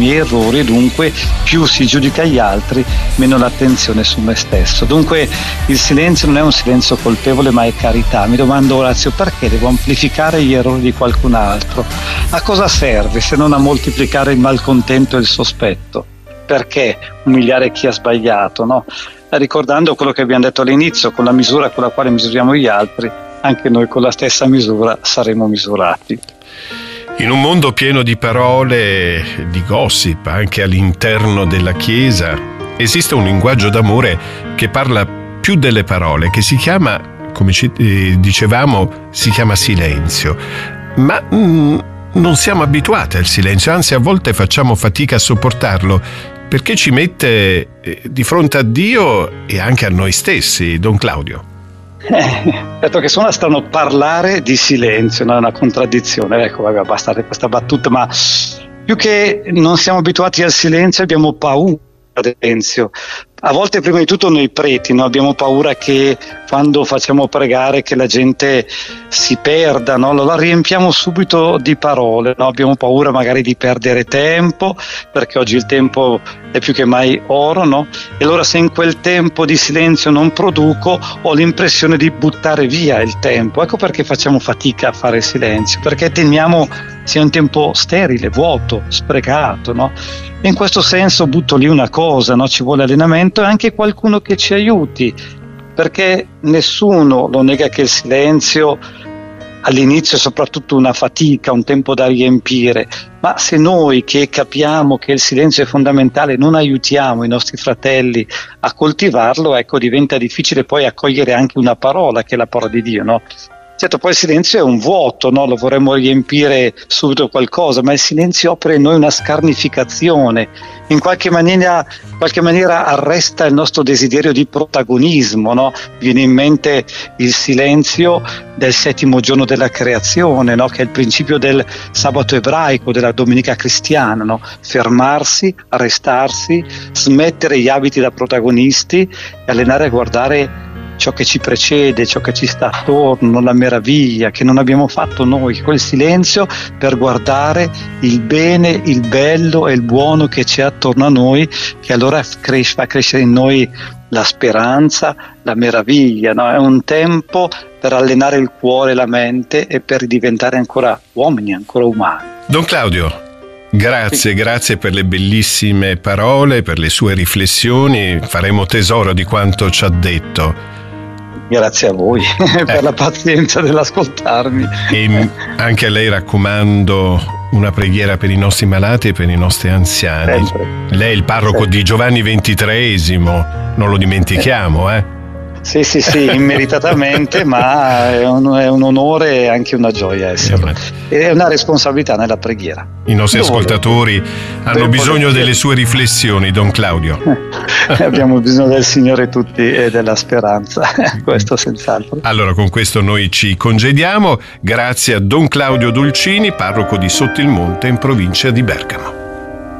miei errori, e dunque più si giudica gli altri, meno l'attenzione su me stesso. Dunque il silenzio non è un silenzio colpevole, ma è carità. Mi domando, Orazio, perché devo amplificare gli errori di qualcun altro? A cosa serve se non a moltiplicare il malcontento e il sospetto? Perché umiliare chi ha sbagliato, no? Ricordando quello che abbiamo detto all'inizio, con la misura con la quale misuriamo gli altri, anche noi con la stessa misura saremo misurati. In un mondo pieno di parole, di gossip, anche all'interno della Chiesa, esiste un linguaggio d'amore che parla più delle parole, che si chiama, come dicevamo, si chiama silenzio. Ma non siamo abituati al silenzio, anzi a volte facciamo fatica a sopportarlo, perché ci mette di fronte a Dio e anche a noi stessi, Don Claudio. Detto che suona strano parlare di silenzio, non è una contraddizione. Ecco, vabbè, basta questa battuta, ma più che non siamo abituati al silenzio, abbiamo paura del silenzio. A volte, prima di tutto, noi preti, no? Abbiamo paura che quando facciamo pregare che la gente si perda, no? La riempiamo subito di parole, no? Abbiamo paura magari di perdere tempo, perché oggi il tempo è più che mai oro, no? E allora se in quel tempo di silenzio non produco, ho l'impressione di buttare via il tempo. Ecco perché facciamo fatica a fare silenzio, perché temiamo sia un tempo sterile, vuoto, sprecato, no? E in questo senso butto lì una cosa, no? Ci vuole allenamento e anche qualcuno che ci aiuti, perché nessuno lo nega che il silenzio all'inizio è soprattutto una fatica, un tempo da riempire, ma se noi che capiamo che il silenzio è fondamentale non aiutiamo i nostri fratelli a coltivarlo, ecco, diventa difficile poi accogliere anche una parola che è la parola di Dio, no? Certo, poi il silenzio è un vuoto, no? Lo vorremmo riempire subito qualcosa, ma il silenzio opera in noi una scarnificazione, in qualche maniera arresta il nostro desiderio di protagonismo, no? Viene in mente il silenzio del 7° giorno della creazione, no? Che è il principio del sabato ebraico, della domenica cristiana, no? Fermarsi, arrestarsi, smettere gli abiti da protagonisti e allenare a guardare ciò che ci precede, ciò che ci sta attorno, la meraviglia che non abbiamo fatto noi, quel silenzio per guardare il bene, il bello e il buono che c'è attorno a noi, che allora fa crescere in noi la speranza, la meraviglia, no? È un tempo per allenare il cuore e la mente e per diventare ancora uomini, ancora umani. Don Claudio, grazie per le bellissime parole, per le sue riflessioni, faremo tesoro di quanto ci ha detto. Grazie a voi per la pazienza dell'ascoltarmi. E anche a lei raccomando una preghiera per i nostri malati e per i nostri anziani. Sempre. Lei è il parroco di Giovanni XXIII, non lo dimentichiamo, Sì, immeritatamente, ma è un onore e anche una gioia esserlo. È una responsabilità nella preghiera. I nostri ascoltatori hanno bisogno delle sue riflessioni, Don Claudio. Abbiamo bisogno del Signore tutti e della speranza, questo senz'altro. Allora, con questo noi ci congediamo. Grazie a Don Claudio Dolcini, parroco di Sottilmonte in provincia di Bergamo.